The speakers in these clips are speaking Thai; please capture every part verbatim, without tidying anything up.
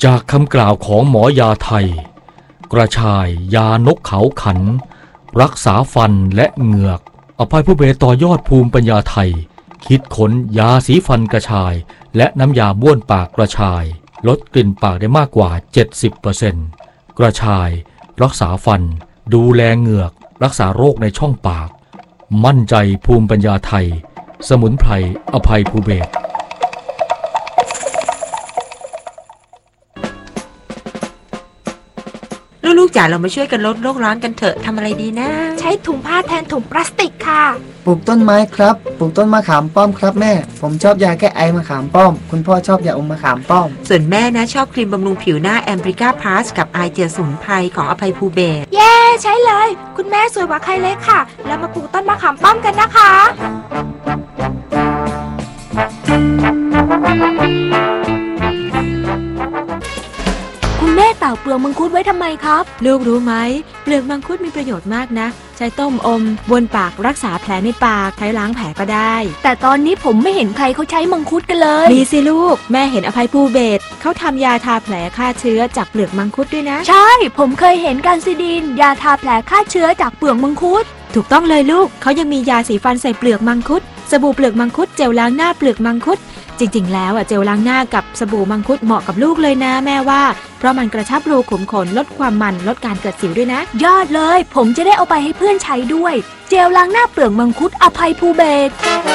จากคำกล่าวของหมอยาไทยกระชายยานกเขาขันรักษาฟันและเหงือกอภัยภูเบศรต่อยอดภูมิปัญญาไทยคิดค้นยาสีฟันกระชายและน้ำยาบ้วนปากกระชายลดกลิ่นปากได้มากกว่า เจ็ดสิบเปอร์เซ็นต์ กระชายรักษาฟันดูแลเหงือกรักษาโรคในช่องปากมั่นใจภูมิปัญญาไทยสมุนไพรอภัยภูเบศรลูกๆจ๋าเรามาช่วยกันลดโลกร้อนกันเถอะทำอะไรดีนะใช้ถุงผ้าแทนถุงพลาสติกค่ะปลูกต้นไม้ครับปลูกต้นมะขามป้อมครับแม่ผมชอบยาแก้ไอมะขามป้อมคุณพ่อชอบยาอมมะขามป้อมส่วนแม่นะชอบครีมบำรุงผิวหน้าแอมบริก้าพลัสกับไอเจลสมุนไพรของอภัยภูเบศรเย้ใช้เลยคุณแม่สวยกว่าใครเลยค่ะแล้วมาปลูกต้นมะขามป้อมกันนะคะคุณแม่ตากเปลือกมังคุดไว้ทำไมครับลูกรู้ไหมเปลือกมังคุดมีประโยชน์มากนะใช้ต้มอมบ้วนปากรักษาแผลในปากใช้ล้างแผลก็ได้แต่ตอนนี้ผมไม่เห็นใครเขาใช้มังคุดกันเลยมีสิลูกแม่เห็นอภัยภูเบศรเขาทำยาทาแผลฆ่าเชื้อจากเปลือกมังคุดด้วยนะใช่ผมเคยเห็นการซิดีนยาทาแผลฆ่าเชื้อจากเปลือกมังคุดถูกต้องเลยลูกเขายังมียาสีฟันใส่เปลือกมังคุดสบู่เปลือกมังคุดเจลล้างหน้าเปลือกมังคุดจริงๆแล้วอ่ะเจลล้างหน้ากับสบู่มังคุดเหมาะกับลูกเลยนะแม่ว่าเพราะมันกระชับรูขุมขนลดความมันลดการเกิดสิวด้วยนะยอดเลยผมจะได้เอาไปให้เพื่อนใช้ด้วยเจลล้างหน้าเปลือกมังคุดอภัยภูเบศร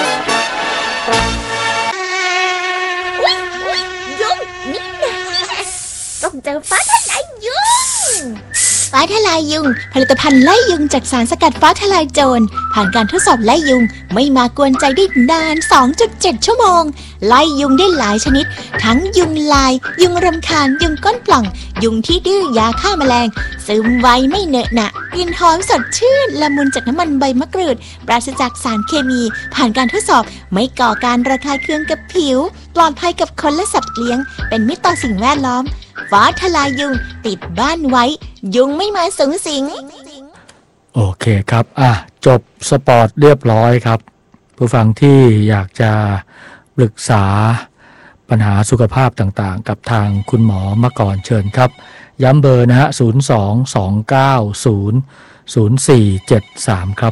ยุงนี่นะต้องเจอฟ้าทลายยุงฟ้าทลายยุงผลิตภัณฑ์ไล่ยุงจากสารสกัดฟ้าทลายโจรผ่านการทดสอบไล่ยุงไม่มากวนใจได้นาน สองจุดเจ็ด ชั่วโมงไล่ยุงได้หลายชนิดทั้งยุงลายยุงรำคาญยุงก้นปล่องยุงที่ดื้อยาฆ่าแมลงซึมไวไม่เหนอะหนะกลิ่นหอมสดชื่นละมุนจากน้ำมันใบมะกรูดปราศจากสารเคมีผ่านการทดสอบไม่ก่อการระคายเคืองกับผิวปลอดภัยกับคนและสัตว์เลี้ยงเป็นมิตรต่อสิ่งแวดล้อมฟ้าทลายยุงติดบ้านไว้ยุงไม่มาสุงสิงโอเคครับอ่ะจบสปอร์ตเรียบร้อยครับผู้ฟังที่อยากจะปรึกษาปัญหาสุขภาพต่างๆกับทางคุณหมอมาก่อนเชิญครับย้ำเบอร์นะฮะศูนย์ สอง สอง เก้า ศูนย์ ศูนย์ สี่ เจ็ด สามครับ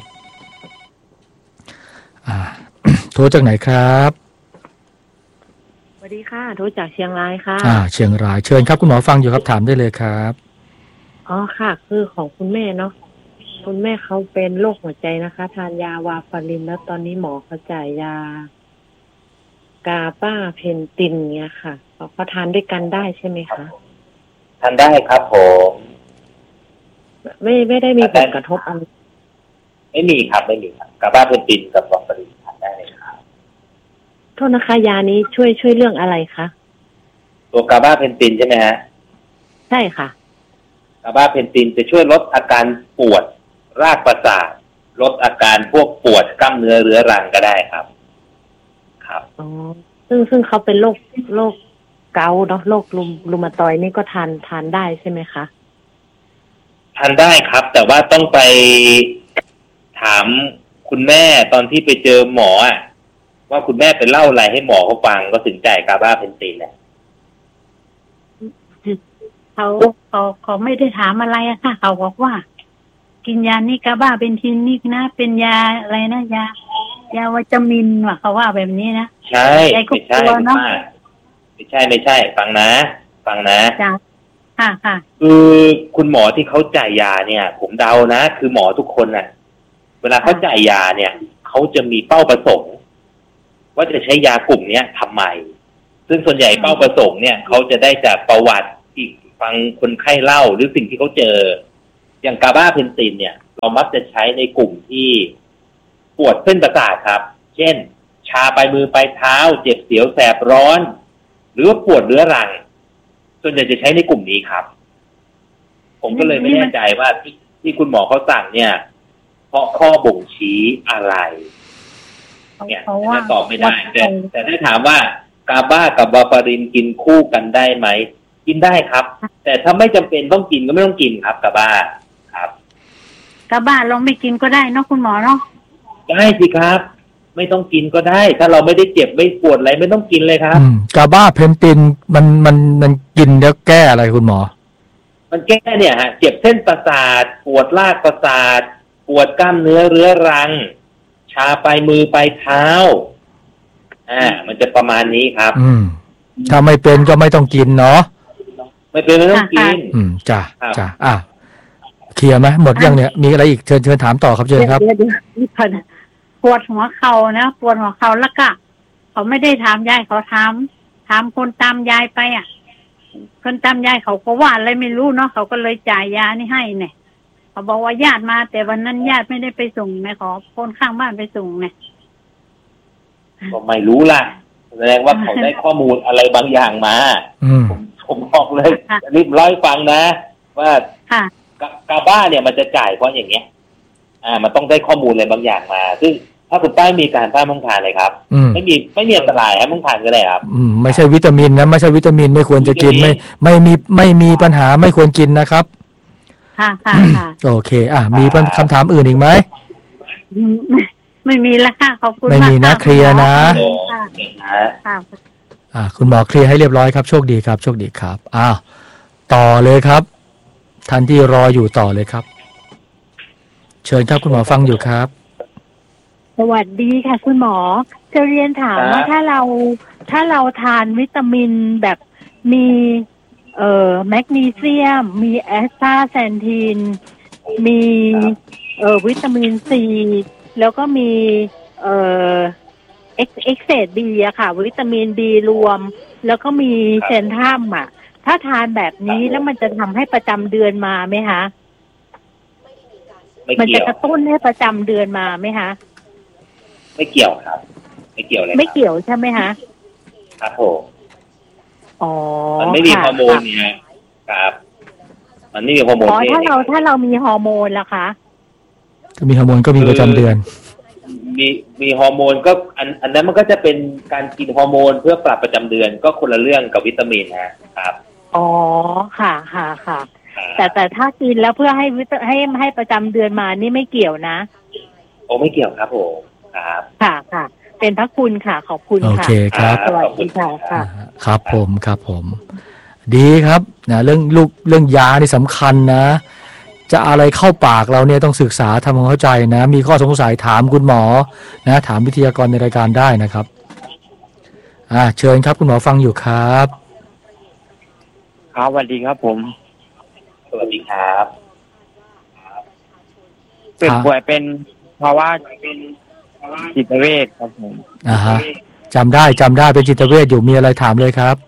อ่า โทรจากไหนครับสวัสดีค่ะโทรจากเชียงรายค่ะอ่าเชียงรายเชิญครับคุณหมอฟังอยู่ครับถามได้เลยครับอ๋อค่ะคือของคุณแม่เนาะคุณแม่เขาเป็นโรคหัวใจนะคะทานยาวาฟารินแล้วตอนนี้หมอเขาจ่ายยากาป้าเพนตินเงี้ยค่ะเขาทานด้วยกันได้ใช่ไหมคะทานได้ครับผมไม่ไม่ได้มีผลกระทบอะไรไม่มีครับไม่มีครับกาป้าเพนตินกับวาฟารินทานได้เลยครับโทษนะคะยานี้ช่วยช่วยเรื่องอะไรคะตัวกาป้าเพนตินใช่ไหมฮะใช่ค่ะกาป้าเพนตินจะช่วยลดอาการปวดรากประสาทลดอาการพวกปวดกล้ามเนื้อเรื้อรังก็ได้ครับครับอ๋อซึ่งซึ่งเขาเป็นโรคโรคเกาต์เนาะโรครุมรุมาตอยนี่ก็ทานทานได้ใช่ไหมคะทานได้ครับแต่ว่าต้องไปถามคุณแม่ตอนที่ไปเจอหมออะว่าคุณแม่ไปเล่าอะไรให้หมอเขาฟังก็ถึงจ่ายกาบ้าเพนตินแหละเขาเขาเขาไม่ได้ถามอะไรอะค่ะเขาบอกว่ากินยานี่กาบ้าเป็นทินนี่นะเป็นยาอะไรนะยายาวิตามินว่ะเขาว่าแบบนี้นะใช่ไม่ใช่เนาะไม่ใช่ไม่ใช่ฟังนะฟังนะจ้ะค่ะค่ะคือคุณหมอที่เขาจ่ายยาเนี่ยผมเดานะคือหมอทุกคนน่ะเวลาเขาจ่ายยาเนี่ยเขาจะมีเป้าประสงค์ว่าจะใช้ยากลุ่มเนี้ยทำไมซึ่งส่วนใหญ่เป้าประสงค์เนี่ยเขาจะได้จากประวัติที่ฟังคนไข้เล่าหรือสิ่งที่เขาเจออย่างกาบ้าเพนตินเนี่ยเรามักจะใช้ในกลุ่มที่ปวดเส้นประสาทครับเช่นชาปลายมือปลายเท้าเจ็บเสียวแสบร้อนหรือว่าปวดเรื้อรังส่วนใหญ่จะใช้ในกลุ่มนี้ครับผมก็เลยไม่แน่ใจว่าที่ที่คุณหมอเขาสั่งเนี่ยเพราะข้อบ่งชี้อะไรเนี่ยจะตอบไม่ได้แต่แต่ถ้าถามว่ากาบ้ากับวาฟารินกินคู่กันได้ไหมกินได้ครับแต่ถ้าไม่จำเป็นต้องกินก็ไม่ต้องกินครับกาบ้าครับกาบ้าลองไม่กินก็ได้เนาะคุณหมอเนาะได้สิครับไม่ต้องกินก็ได้ถ้าเราไม่ได้เจ็บไม่ปวดอะไรไม่ต้องกินเลยครับกาบ้าเพนตินมันมันมันกินแล้วแก้อะไรคุณหมอมันแก้เนี่ยฮะเจ็บเส้นประสาทปวดรากประสาทปวดกล้ามเนื้อเรื้อรังชาปลายมือปลายเท้าอ่ามันจะประมาณนี้ครับอืมถ้าไม่เป็นก็ไม่ต้องกินเนาะไม่เป็นไม่ต้องกินอืมจ้ะจ้ะอ่ะเคลียร์ไหมหมดยังเนี่ยมีอะไรอีกเชิญเชิญถามต่อครับเชิญครับปวดหัวเข่านะปวดหัวเข่าแล้วก็เขาไม่ได้ถามยายเขาถามถามคนตามยายไปอ่ะคนตามยายเขาก็ว่าอะไรไม่รู้เนาะเขาก็เลยจ่ายยานี่ให้เนี่ยเขาบอกว่าญาติมาแต่วันนั้นญาติไม่ได้ไปส่งไงขอคนข้างบ้านไปส่งเนี่ยก็ไม่รู้ล่ะแสดงว่าเขาได้ข้อมูลอะไรบางอย่างมาผมผมบอกเลยรีบเล่าให้ฟังนะว่ากาบ้าเนี่ยมันจะจ่ายเพราะอย่างเงี้ยอ่ามันต้องได้ข้อมูลอะไรบางอย่างมาซึ่งถ้าคุณป้ามีการป้าต้องทานเลยครับไม่มีไม่มีอันตรายครับต้องทานก็ได้ครับอืมไม่ใช่วิตามินนะไม่ใช่วิตามินไม่ควรจะกินไม่ไม่มีไม่มีปัญหาไม่ควรกินนะครับค่ะค่ะค่ะโอเคอ่ะมีคำถามอื่นอีกไหมไม่มีแล้วค่ะขอบคุณไม่มีนะเคลียร์นะอ่าคุณหมอเคลียร์ให้เรียบร้อยครับโชคดีครับโชคดีครับอ้าวต่อเลยครับท่านที่รออยู่ต่อเลยครับเชิญครับคุณหมอฟังอยู่ครับสวัสดีค่ะคุณหมอจะเรียนถามว่าถ้าเราถ้าเราทานวิตามินแบบมีเอ่อแมกนีเซียมมีแอสตาแซนทีนมีเอ่อวิตามินซีแล้วก็มีเอ่อเอ็กเอ็กเซดบีอะค่ะวิตามินบีรวมแล้วก็มีเซนทัมอะถ้าทานแบบนี้แล้วมันจะทำให้ประจำเดือนมาไหมคะมันจะกระตุ้นให้ประจำเดือนมาไหมคะไม่เกี่ยวครับไม่เกี่ยวเลยไม่เกี่ยวใช่ไหมคะครับผมอ๋อมันไม่มีฮอร์โมนเนี่ยครับมันไม่มีฮอร์โมนอ๋อถ้าเราถ้าเรามีฮอร์โมนล่ะคะถ้ามีฮอร์โมนก็มีประจำเดือนมีมีฮอร์โมนก็อันอันนั้นมันก็จะเป็นการกินฮอร์โมนเพื่อปรับประจำเดือนก็คนละเรื่องกับวิตามินนะครับอ๋อค่ะค่ะค่ะแต่แต่ถ้ากินแล้วเพื่อให้วิตให้ให้ประจำเดือนมานี่ไม่เกี่ยวนะโอ้ไม่เกี่ยวครับผมครับค่ะค่ะเป็นพระคุณค่ะขอบคุณค่ะโอเคครับสวัสดีค่ะค่ะครับผมครับผมดีครับนะเรื่องลูกเรื่องยานี่สำคัญนะจะอะไรเข้าปากเราเนี่ยต้องศึกษาทำความเข้าใจนะมีข้อสงสัยถามคุณหมอนะถามวิทยากรในรายการได้นะครับอ่าเชิญครับคุณหมอฟังอยู่ครับครับสวัสดีครับผมสวัสดีครับเป็นป่วยเป็นภาวะจิตเวชครับผมอ่าฮะจำได้จำได้เป็นจิตเวชอยู่มีอะไรถามเลยครับ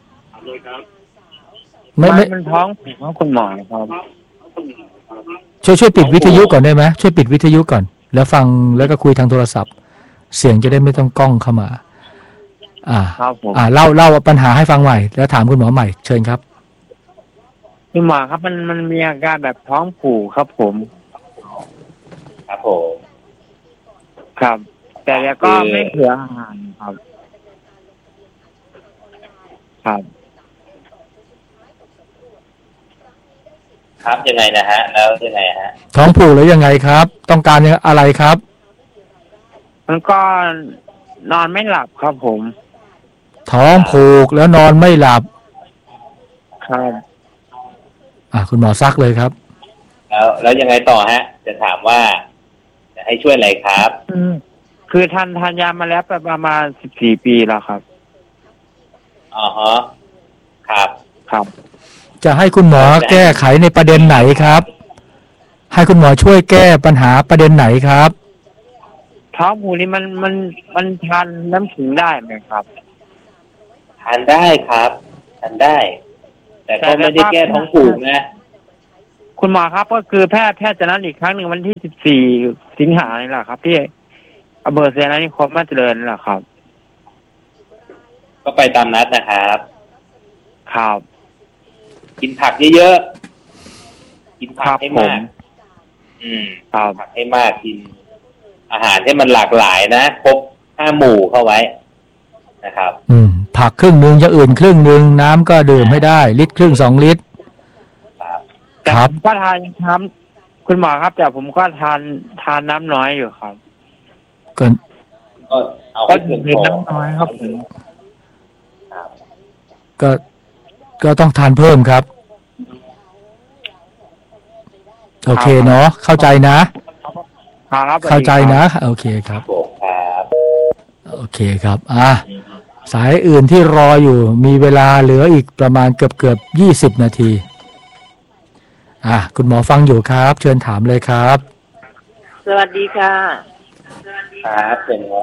ไม่ไม่มันท้องผิดของคุณหมอครับช่วยช่วยปิดวิทยุก่อนได้ไหมช่วยปิดวิทยุก่อนแล้วฟังแล้วก็คุยทางโทรศัพท์เสียงจะได้ไม่ต้องกล้องเข้ามาอ่าครับผมอ่าเล่าเล่าปัญหาให้ฟังใหม่แล้วถามคุณหมอใหม่เชิญครับคุณหมอครับมันมันมีอาการแบบท้องผูกครับผมครับผมครับแต่แล้วก็ไม่เผื่ออาหารครับครับครับยังไงนะฮะแล้วยังไงฮะท้องผูกหรือยังไงครับต้องการอะไรครับมันก็นอนไม่หลับครับผมท้องผูกแล้วนอนไม่หลับครับอ่ะคุณหมอซักเลยครับแล้วแล้วยังไงต่อฮะจะถามว่าจะให้ช่วยอะไรครับอืมคือทานทานยามาแล้วประมาณสิบสี่ปีแล้วครับอ๋อฮะครับครับจะให้คุณหมอแก้ไขในประเด็นไหนครับให้คุณหมอช่วยแก้ปัญหาประเด็นไหนครับท้องผูกนี่มันมันมันทานน้ำขิงได้ไหมครับทานได้ครับทานได้แต่ก็ไม่ได้แก้ท้องผูกนะคุณหมอครับก็คือแพทย์แพทย์จะนัดอีกครั้งหนึ่งวันที่สิบสี่สิงหาคมนี่แหละครับที่อำเภอเสนานิคมมาเจริญนี่แหละครับก็ไปตามนัดนะครับครับกินผักเยอะๆกินผักให้มากอืมผักให้มากกินอาหารที่มันหลากหลายนะครบห้าหมู่เข้าไว้นะครับอืมผักครึ่งนึงอย่างอื่นครึ่งนึงน้ำก็ดื่มให้ได้ลิตรครึ่งสองลิตรครับก็ทานน้ำคุณหมอครับแต่ผมก็ทานทานน้ำน้อยอยู่ครับก็ก็เอาก็ให้เพียงดื่พอน้ำน้อยครับผมครับก็ก็ต้องทานเพิ่มครับโอเคเนาะเข้าใจนะครับเข้าใจนะโอเคครับครับโอเคครับอ่ะสายอื่นที่รออยู่มีเวลาเหลืออีกประมาณเกือบเกือบยี่สิบนาทีอ่ะคุณหมอฟังอยู่ครับเชิญถามเลยครับสวัสดีค่ะครับเป็นไง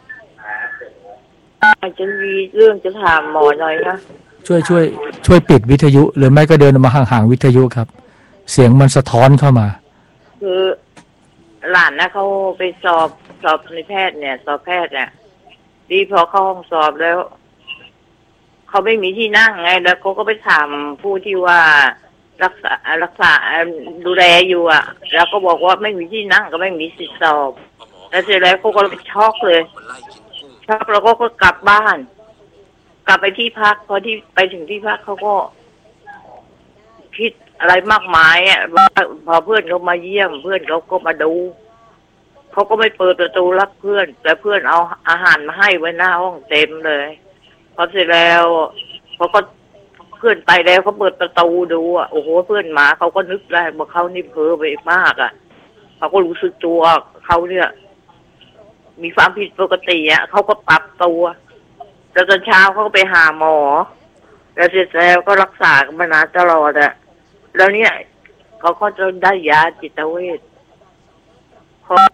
จะมีเรื่องจะถามหมอหน่อยนะช่วยช่วยช่วยปิดวิทยุหรือไม่ก็เดินมาห่างๆวิทยุครับเสียงมันสะท้อนเข้ามาคือหลานนะเขาไปสอบสอบในแพทย์เนี่ยสอบแพทย์เนี่ยดีพอเข้าห้องสอบแล้วเขาไม่มีที่นั่งไงแล้วเขาก็ไปถามผู้ที่ว่ารักษารักษาดูแลอยู่อ่ะแล้วก็บอกว่าไม่มีที่นั่งก็ไม่มีสิทธิ์สอบแล้วเสร็จแล้วเขาก็ไปช็อกเลยช็อกแล้วก็ก็กลับบ้านกลับไปที่พักพอที่ไปถึงที่พักเขาก็คิดอะไรมากมายอ่ะว่าพอเพื่อนเขามาเยี่ยมเพื่อนเขาก็มาดูเขาก็ไม่เปิดประตูรับเพื่อนแต่เพื่อนเอาอาหารมาให้ไว้หน้าห้องเต็มเลยพอเสร็จแล้วเขาก็เพื่อนไปแล้วเขาเปิดประตูดูอ่ะโอ้โหเพื่อนมาเขาก็นึกได้ว่าเขานี่เพ้อไปมากอ่ะเขาก็รู้สึกตัวเขาเนี่ยมีความผิดปกติอ่ะเขาก็ปรับตัวแล้วตอนเช้าเขาก็ไปหาหมอแล้วเสร็จแล้วก็รักษากันมานานตลอดอ่ะแล้วเนี่ยเขาก็จะได้ยาจิตเวชพอ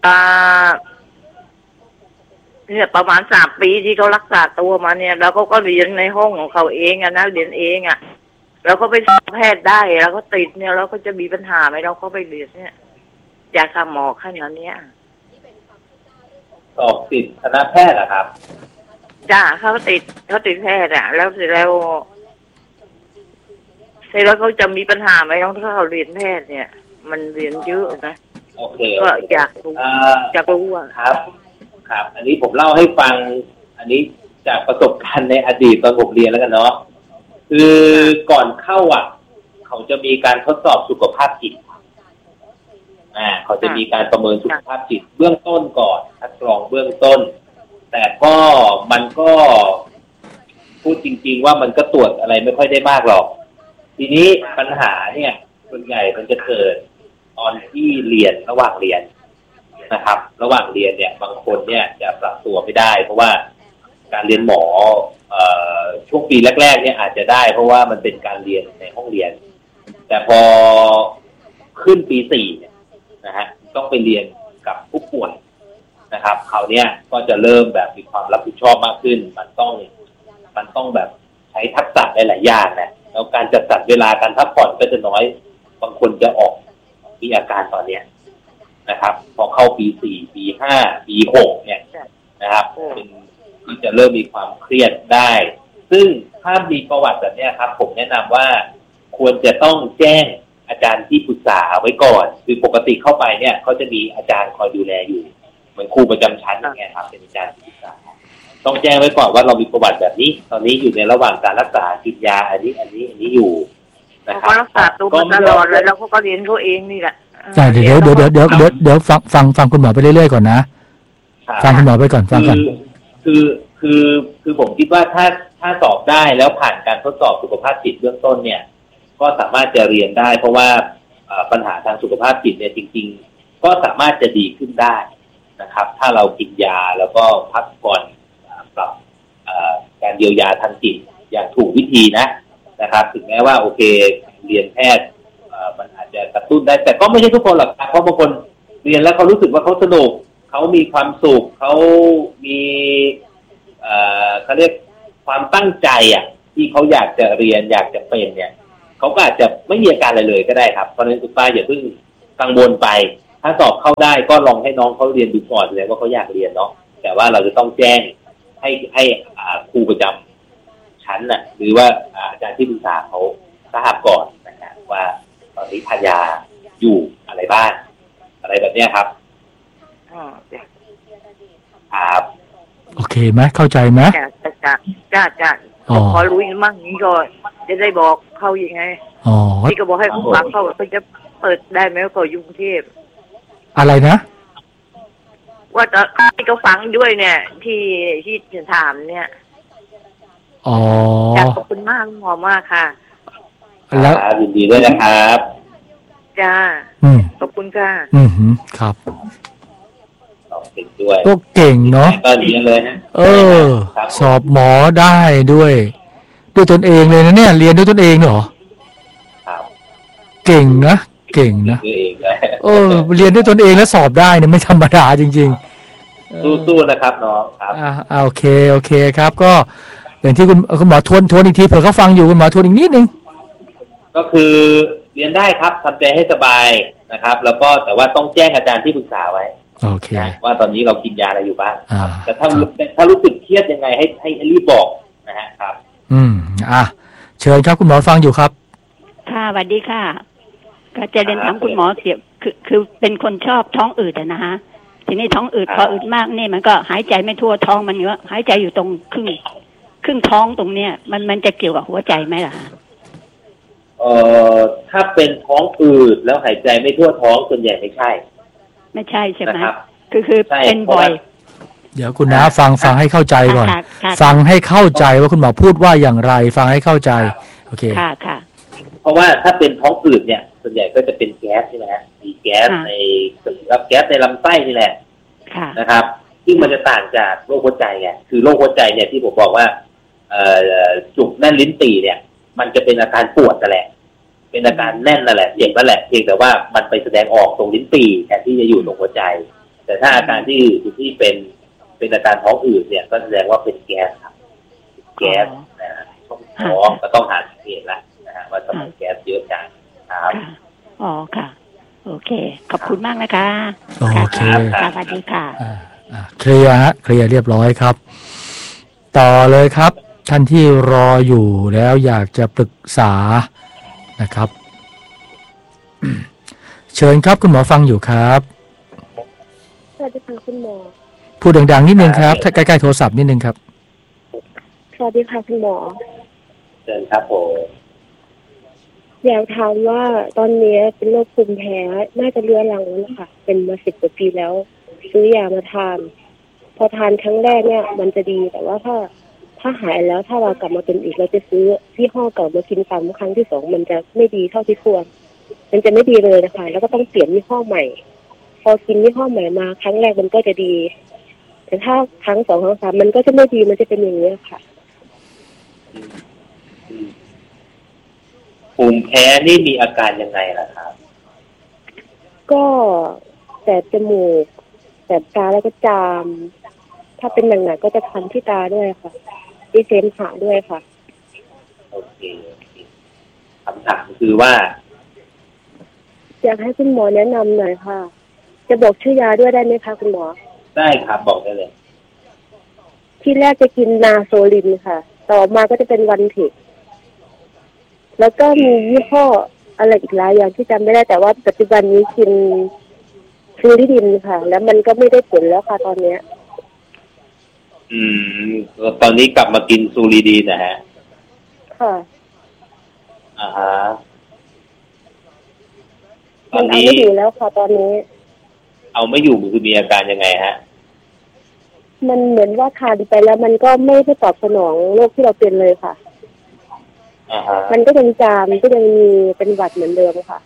เนี่ยประมาณสามปีที่เขารักษาตัวมาเนี่ยแล้วเขาก็เรียนในห้องของเขาเองอะนะเรียนเองอะแล้วก็ไปสอบแพทย์ได้แล้วก็ติดเนี่ยแล้วก็จะมีปัญหาไหมเราก็ไปเรียนเนี่ยอยากทำหมอขั้นนั้นเนี่ยสอบติดคณะแพทย์เหรอครับจ้าเขาติดเขาติดแพทย์อะแล้วเสร็จแล้วเสร็จแล้วเขาจะมีปัญหาไหมน้องถ้าเขาเรียนแพทย์เนี่ยมันเรียนเยอะนะโอเคก็อยากรู้อยากรู้ว่าครับครับอันนี้ผมเล่าให้ฟังอันนี้จากประสบการณ์ในอดีตตอนผมเรียนแล้วกันเนาะคือก่อนเข้าอ่ะเขาจะมีการทดสอบสุขภาพจิตอ่าเขาจะมีการประเมินสุขภาพจิตเบื้องต้นก่อนคัดกรองเบื้องต้นแต่ก็มันก็พูดจริงๆว่ามันก็ตรวจอะไรไม่ค่อยได้มากหรอกทีนี้ปัญหาเนี่ยส่วนใหญ่มันจะเกิดตอนที่เรียนระหว่างเรียนนะครับระหว่างเรียนเนี่ยบางคนเนี่ยจะปรับตัวไม่ได้เพราะว่าการเรียนหมอเอ่อช่วงปีแรกๆเนี่ยอาจจะได้เพราะว่ามันเป็นการเรียนในห้องเรียนแต่พอขึ้นปีสี่เนี่ยนะฮะต้องไปเรียนกับผู้ป่วยนะครับคราวนี้ก็จะเริ่มแบบมีความรับผิดชอบมากขึ้นมันต้องมันต้องแบบใช้ทักษะหลายๆอย่างนะแล้วการจัดสรรเวลาการพักผ่อนก็จะน้อยบางคนจะออกมีอาการตอนเนี้ยนะครับพอเข้าปีสี่ปีห้าปีหกเนี่ยนะครับเป็นก็จะเริ่มมีความเครียดได้ซึ่งถ้ามีประวัติแบบนี้ครับผมแนะนำว่าควรจะต้องแจ้งอาจารย์ที่ปรึกษาไว้ก่อนคือปกติเข้าไปเนี่ยเขาจะมีอาจารย์คอยดูแลอยู่เหมือนครูประจำชั้นอย่างเงี้ยครับเป็นอาจารย์ที่ปรึกษาต้องแจ้งไว้ก่อนว่าเรามีประวัติแบบนี้ตอนนี้อยู่ในระหว่างการรักษากินยาอันนี้อันนี้อันนี้อยู่นะครับเขารักษาตัวมาตลอดเลยแล้วเขาก็เรียนเขาเองนี่แหละใช่เดี๋ยวเดี๋ยวเดี๋ยวเดี๋ยวเดี๋ยวเดี๋ยวฟังฟังฟังคุณหมอไปเรื่อยๆก่อนนะฟังคุณหมอไปก่อนฟังก่อนคือคือคือผมคิดว่าถ้าถ้าสอบได้แล้วผ่านการทดสอบสุขภาพจิตเบื้องต้นเนี่ยก็สามารถจะเรียนได้เพราะว่าปัญหาทางสุขภาพจิตเนี่ยจริงๆก็สามารถจะดีขึ้นได้นะครับถ้าเรากินยาแล้วก็พักผ่อนปรับการเยียวยาทางจิตอย่างถูกวิธีนะนะครับถึงแม้ว่าโอเคเรียนแพทย์มันอาจจะกระตุ้นได้แต่ก็ไม่ใช่ทุกคนหรอกเพราะบางคนเรียนแล้วเขารู้สึกว่าเขาสนุกเขามีความสุขเขามีเอ่อเขาเรียกความตั้งใจอ่ะที่เขาอยากจะเรียนอยากจะเป็นเนี่ยเขาก็อาจจะไม่มีอาการอะไรเลยก็ได้ครับเพราะฉะนั้นคุณป้าอย่าเพิ่งกังวลไปถ้าสอบเข้าได้ก็ลองให้น้องเขาเรียนดูก่อนเลยว่าเขาอยากเรียนเนาะแต่ว่าเราจะต้องแจ้งให้ให้ครูประจำชั้นน่ะหรือว่าอาจารย์ที่ปรึกษาเขาทราบก่อนนะครับว่าตอนนี้ทานยาอยู่อะไรบ้างอะไรแบบนี้ครับครับโอเคไหมเข้าใจไหมจ้าจ้าจ้าจ้าขอรู้มั่งนี้ก็จะได้บอกเขายังไงอ๋อที่ก็บอกให้เขาฟังเขาเขาจะเปิดได้ไหมเขาอยู่กรุงเทพอะไรนะว่าตอนที่เขาฟังด้วยเนี่ย ที่ที่จะถามเนี่ยอ๋อขอบคุณมากหมอมากค่ะแล้วยินดีด้วยนะครับจ้าขอบคุณค่ะอืมครับด้วยก็เก่งเนาะก็ดีเลยนะเออสอบหมอได้ด้วยด้วยตนเองเลยนะเนี่ยเรียนด้วยตนเองเหรอครับเก่งนะเก่งนะเออเรียนด้วยตนเองแล้วสอบได้เนี่ยไม่ธรรมดาจริงๆสู้ๆนะครับน้องครับอ่าโอเคโอเคครับก็อย่างที่คุณคุณหมอทวนทวนอีกทีเผื่อเขาฟังอยู่คุณหมอทวนอีกนิดนึงก็คือเรียนได้ครับทำใจให้สบายนะครับแล้วก็แต่ว่าต้องแจ้งอาจารย์ที่ปรึกษาไว้โอเคว่าตอนนี้เรากินยาอะไรอยู่บ้างแต่ถ้าถ้ารู้สึกเครียดยังไงให้ให้รีบบอกนะฮะครับอืมอ่ะเชิญครับคุณหมอฟังอยู่ครับค่ะสวัสดีค่ะก็จะเรียนถามคุณหมอเสียคือคือเป็นคนชอบท้องอืดนะฮะทีนี้ท้องอืดพออืดมากนี่มันก็หายใจไม่ทั่วท้องมันเยอะหายใจอยู่ตรงครึ่งครึ่งท้องตรงเนี้ยมันมันจะเกี่ยวกับหัวใจไหมล่ะเอ่อถ้าเป็นท้องอืดแล้วหายใจไม่ทั่วท้องส่วนใหญ่ไม่ใช่ไม่ใช่ใช่ไหมคือคือเป็นบ่อยเดี๋ยวคุณน้าฟังฟังให้เข้าใจก่อนฟังให้เข้าใจว่าคุณหมอพูดว่าอย่างไรฟังให้เข้าใจโอเคค่ะค่ะเพราะว่าถ้าเป็นท้องอืดเนี่ยส่วนใหญ่ก็จะเป็นแก๊สใช่ไหมฮะมีแก๊สในรับแก๊สในลำไส้นี่แหละนะครับซึ่งมันจะต่างจากโรคหัวใจไงคือโรคหัวใจเนี่ยที่ผมบอกว่าจุกแน่นลิ้นปี่เนี่ยมันจะเป็นอาการปวดนั่นแหละเป็นอาการแน่นนั่นแหละเจ็บนั่นแหละเพียงแต่ว่ามันไปแสดงออกตรงลิ้นปี่แทนที่จะอยู่ตรงหัวใจแต่ถ้าอาการที่ที่เป็นเป็นอาการท้องอืดเนี่ยก็แสดงว่าเป็นแก๊สครับแก๊สนะฮะช่องท้องก็ต้องหาสาเหตุละนะฮะว่าทำไมแก๊สเยอะจังครับอ๋อค่ะโอเคขอบคุณมากนะคะโอเคสวัสดีค่ะเคลียร์ฮะเคลียร์เรียบร้อยครับต่อเลยครับท่านที่รออยู่แล้วอยากจะปรึกษานะครับเชิญครับคุณหมอฟังอยู่ครับสวัสดีค่ะคุณหมอพูดดังๆนิดนึงครับถ้าใกล้ๆโทรศัพท์นิดนึงครับสวัสดีค่ะคุณหมอเชิญครับผมอยากถามว่าตอนนี้เป็นโรคภูมิแพ้น่าจะเรื้อรังแล้วนะคะเป็นมาสิบกว่าปีแล้วซื้อยามาทานพอทานครั้งแรกเนี่ยมันจะดีแต่ว่าถ้าถ้าหายแล้วถ้าเรากลับมาเป็นอีกเราจะซื้อที่ห้อเก่ามากินซ้ำครั้งที่สองมันจะไม่ดีเท่าที่ควรมันจะไม่ดีเลยนะคะแล้วก็ต้องเปลี่ยนยี่ห้อใหม่พอกินยี่ห้อใหม่มาครั้งแรกมันก็จะดีแต่ถ้าครั้งสองครั้งสามมันก็จะไม่ดีมันจะเป็นอย่างนี้ค่ะภูมิแพ้นี่มีอาการยังไงล่ะครับก็แสบจมูกแสบตาแล้วก็จามถ้าเป็นหนักๆก็จะคันที่ตาด้วยค่ะที่เส้นขาด้วยค่ะโอเคคำถามคือว่าอยากให้คุณหมอแนะนำหน่อยค่ะจะบอกชื่อยาด้วยได้ไหมคะคุณหมอได้ครับบอกได้เลยที่แรกจะกินนาโซลินค่ะต่อมาก็จะเป็นวันเทคแล้วก็มียี่ห้ออะไรอีกหลายอย่างที่จำไม่ได้แต่ว่าปัจจุบันนี้กินฟลูริดินค่ะแล้วมันก็ไม่ได้ผลแล้วค่ะตอนเนี้ยอืมตอนนี้กลับมากินซูริดีนะฮะค่ะอ่าฮะตอนนี้เอาไม่อยู่แล้วค่ะตอนนี้เอาไม่อยู่คือมีอาการยังไงฮะมันเหมือนว่าทานไปแล้วมันก็ไม่ได้ตอบสนองโรคที่เราเป็นเลยค่ะอ่าฮะมันก็ยังจามก็ยังมีเป็นหวัดเหมือนเดิมค่ะ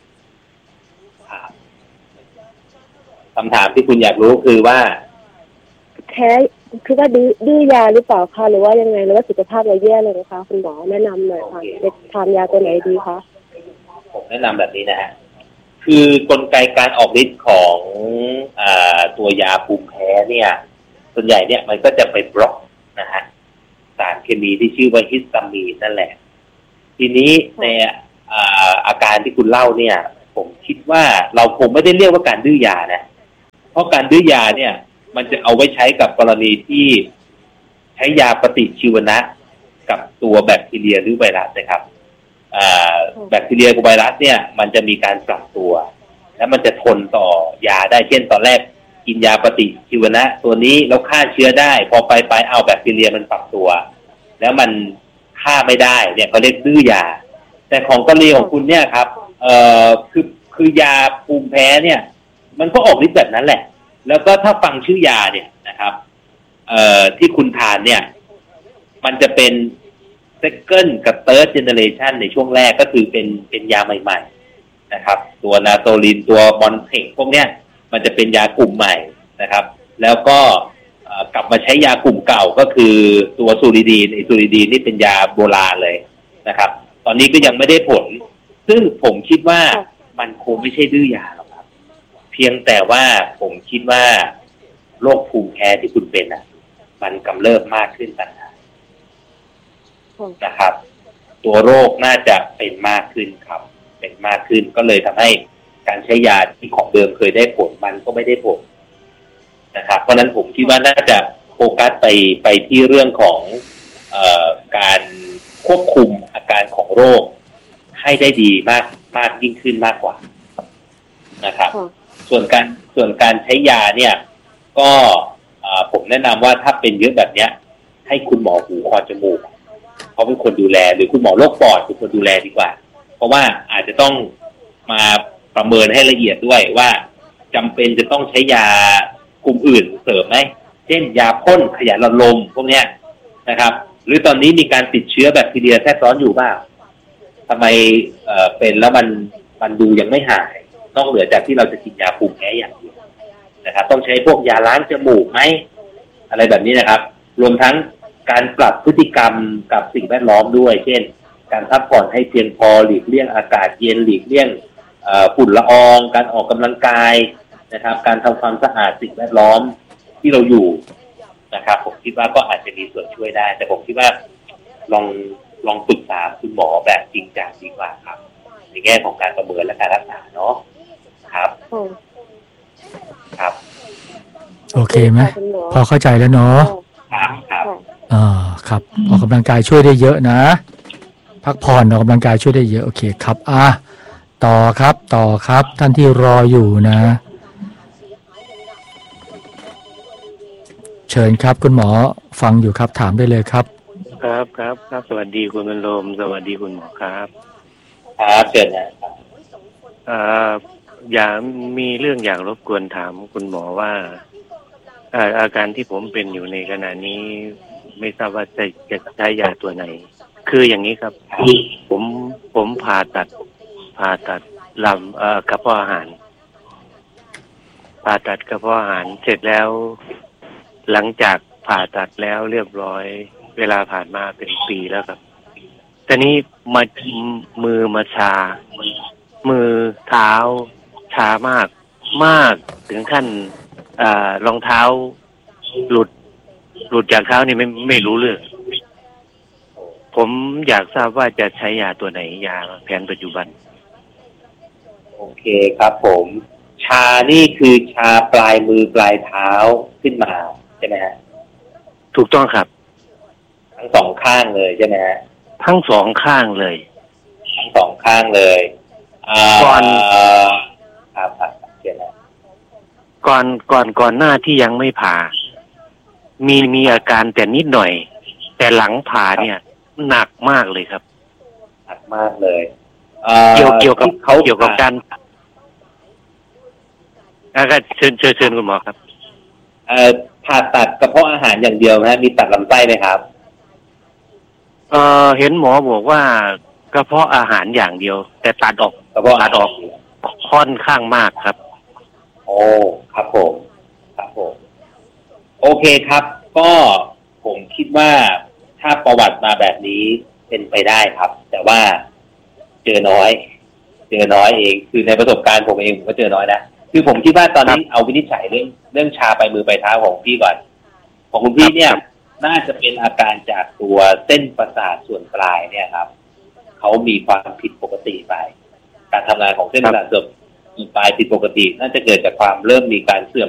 คำถามที่คุณอยากรู้คือว่าแพ้คือว่าดื้อดื้อยาหรือเปล่าคะหรือว่ายังไงหรือว่าสุขภาพเราแย่เลยนะคะคุณหมอแนะนำหน่อยค่ะจะทานยาตัวไหนดีคะผมแนะนำแบบนี้นะฮะคือกลไกการออกฤทธิ์ของอ่าตัวยาภูมิแพ้เนี่ยส่วนใหญ่เนี่ยมันก็จะไปบล็อกนะฮะสารเคมีที่ชื่อว่าฮิสตามีนนั่นแหละทีนี้ในอ่าอาการที่คุณเล่าเนี่ยผมคิดว่าเราคงไม่ได้เรียกว่าการดื้อยานะเพราะการดื้อยาเนี่ยมันจะเอาไว้ใช้กับกรณีที่ใช้ยาปฏิชีวนะกับตัวแบคทีเรียหรือไวรัสนะครับแบคทีเรียกับไวรัสเนี่ยมันจะมีการปรับตัวและมันจะทนต่อยาได้เช่นตอนแรกกินยาปฏิชีวนะตัวนี้แล้วฆ่าเชื้อได้พอไปไปเอาแบคทีเรียมันปรับตัวแล้วมันฆ่าไม่ได้เนี่ยเขาเรียกดื้อยาแต่ของกรณีของคุณเนี่ยครับเอ่อคือคือยาภูมิแพ้เนี่ยมันก็ออกฤทธิ์แบบนั้นแหละแล้วก็ถ้าฟังชื่อยาเนี่ยนะครับเอ่อที่คุณทานเนี่ยมันจะเป็น second กับ third generation ในช่วงแรกก็คือเป็นเป็นยาใหม่ๆนะครับตัวนาโตลินตัวบอนเทคพวกเนี้ยมันจะเป็นยากลุ่มใหม่นะครับแล้วก็กลับมาใช้ยากลุ่มเก่าก็คือตัวซูริดีนไอซูริดีนนี่เป็นยาโบราณเลยนะครับตอนนี้ก็ยังไม่ได้ผลซึ่งผมคิดว่ามันคงไม่ใช่ดื้อยาหรอกครับเพียงแต่ว่าผมคิดว่าโรคภูมิแพ้ที่คุณเป็นอ่ะมันกำเริบมากขึ้นต่างหากนะครับตัวโรคน่าจะเป็นมากขึ้นครับเป็นมากขึ้นก็เลยทำให้การใช้ยาที่ของเดิมเคยได้ผลมันก็ไม่ได้ผลนะครับเพราะนั้นผมคิดว่าน่าจะโฟกัสไปไปที่เรื่องของเอ่อการควบคุมอาการของโรคให้ได้ดีมากมากยิ่งขึ้นมากกว่านะครับส่วนการส่วนการใช้ยาเนี่ยก็ผมแนะนำว่าถ้าเป็นเยอะแบบเนี้ยให้คุณหมอหูคอจมูกเขาเป็นคนดูแลหรือคุณหมอโรคปอดเป็นคนดูแลดีกว่าเพราะว่าอาจจะต้องมาประเมินให้ละเอียดด้วยว่าจำเป็นจะต้องใช้ยากลุ่มอื่นเสริมไหมเช่นยาพ่นขยายหลอดลมพวกเนี้ยนะครับหรือตอนนี้มีการติดเชื้อแบคทีเรียแทรกซ้อนอยู่บ้างทำไมเอ่อเป็นแล้วมันมันดูยังไม่หายนอกเหนือจากที่เราจะกินยาภูมิแพ้อย่างเดียวนะครับต้องใช้พวกยาล้างจมูกไหมอะไรแบบนี้นะครับรวมทั้งการปรับพฤติกรรมกับสิ่งแวดล้อมด้วยเช่นการพักผ่อนให้เพียงพอหลีกเลี่ยงอากาศเย็นหลีกเลี่ยงฝุ่นละอองการออกกำลังกายนะครับการทำความสะอาดสิ่งแวดล้อมที่เราอยู่นะครับผมคิดว่าก็อาจจะมีส่วนช่วยได้แต่ผมคิดว่าลองลองปรึกษาคุณหมอแบบจริงจังดีกว่าครับในแง่ของการประเมินและการรักษาเนาะครับครับโอเคไหมพอเข้าใจแล้วเนาะครับครับอ่าครับออกกำลังกายช่วยได้เยอะนะพักผ่อนออกกำลังกายช่วยได้เยอะโอเคครับอ่ะต่อครับต่อครับท่านที่รออยู่นะเชิญครับคุณหมอฟังอยู่ครับถามได้เลยครับครับครับครับสวัสดีคุณบรรลมสวัสดีคุณหมอครับครับเชิญนะครับอ่าอยากมีเรื่องอยากรบกวนถามคุณหมอว่าอ่าอาการที่ผมเป็นอยู่ในขณะนี้ไม่ทราบว่าจะจะใช้ยาตัวไหนคืออย่างนี้ครับผมผมผ่าตัดผ่าตัดลำเอ่อกระเพาะอาหารผ่าตัดกระเพาะอาหารเสร็จแล้วหลังจากผ่าตัดแล้วเรียบร้อยเวลาผ่านมาเป็นปีแล้วครับตอนนี้มามือมาชามือเท้าชามากมากถึงขั้นอ่ารองเท้าหลุดหลุดจากเท้านี่ไม่ไม่รู้เรื่องผมอยากทราบว่าจะใช้ยาตัวไหนยาแผนปัจจุบันโอเคครับผมชานี่คือชาปลายมือปลายเท้าขึ้นมาใช่ไหมฮะถูกต้องครับทั้งสองข้างเลยใช่ไหมฮะทั้งสองข้างเลยทั้งสองข้างเลยก่อนครับครับเชิญนะก่อนก่อนก่อนหน้าที่ยังไม่ผ่ามีมีอาการแต่นิดหน่อยแต่หลังผ่าเนี่ยหนักมากเลยครับหนักมากเลยเกี่ยวเกี่ยวกับเขาเกี่ยวกับการอาการเชิญเชิญเชิญคุณหมอครับเอ่อผ่าตัดกระเพาะอาหารอย่างเดียวนะมีตัดลำไส้ไหมครับเอ่อเห็นหมอบอกว่ากระเพาะอาหารอย่างเดียวแต่ตัดออกกระเพาะตัดออกค่อนข้างมากครับโอ้ครับผมครับผมโอเคครับก็ผมคิดว่าถ้าประวัติมาแบบนี้เป็นไปได้ครับแต่ว่าเจอน้อยเจอน้อยเองคือในประสบการณ์ผมเองผมก็เจอน้อยนะคือผมคิดว่าตอนนี้เอาวินิจฉัยเรื่องเรื่องชาไปมือไปเท้าของพี่ก่อนของคุณพี่เนี่ยน่าจะเป็นอาการจากตัวเส้นประสาทส่วนปลายเนี่ยครับเขามีความผิดปกติไปการทำงานของเส้นประสาทส่วนปลายผิดปกติน่าจะเกิดจากความเริ่มมีการเสื่อม